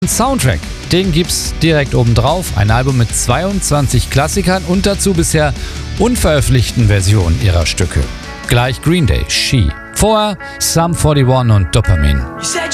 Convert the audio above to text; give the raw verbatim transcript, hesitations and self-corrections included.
Soundtrack, den gibt's direkt oben drauf. Ein Album mit zweiundzwanzig Klassikern und dazu bisher unveröffentlichten Versionen ihrer Stücke. Gleich Green Day, She. Vorher Sum einundvierzig und Dopamine.